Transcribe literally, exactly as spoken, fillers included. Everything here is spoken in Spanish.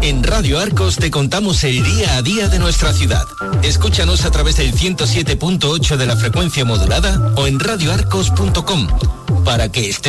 En Radio Arcos te contamos el día a día de nuestra ciudad. Escúchanos a través del ciento siete punto ocho de la frecuencia modulada o en radio arcos punto com para que estés